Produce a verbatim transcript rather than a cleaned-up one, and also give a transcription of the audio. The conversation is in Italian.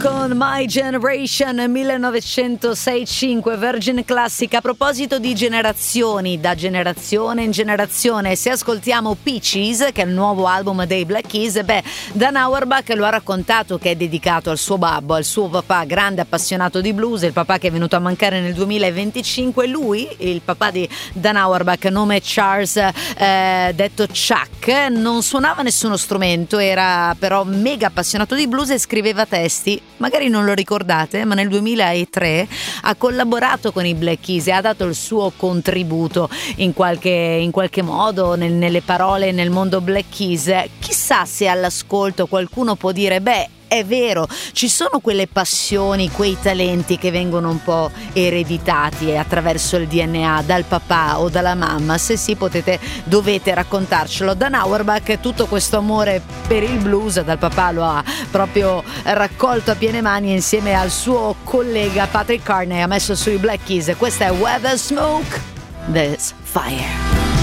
con My Generation millenovecentosei cinque Virgin Classic. A proposito di generazioni, da generazione in generazione, se ascoltiamo Peaches, che è il nuovo album dei Black Keys, beh, Dan Auerbach lo ha raccontato che è dedicato al suo babbo, al suo papà, grande appassionato di blues, il papà che è venuto a mancare nel duemilaventicinque. Lui, il papà di Dan Auerbach, nome Charles, eh, detto Chuck, non suonava nessuno strumento, era però mega appassionato di blues e scriveva testi. Magari non lo ricordate, ma nel duemilatré ha collaborato con i Black Keys e ha dato il suo contributo in qualche, in qualche modo nel, nelle parole nel mondo Black Keys. Chissà se all'ascolto qualcuno può dire: beh, è vero, ci sono quelle passioni, quei talenti che vengono un po' ereditati attraverso il D N A dal papà o dalla mamma. Se sì, potete, dovete raccontarcelo. Dan Auerbach tutto questo amore per il blues dal papà lo ha proprio raccolto a piene mani, insieme al suo collega Patrick Carney ha messo sui Black Keys. Questa è Where the Smoke There's Fire.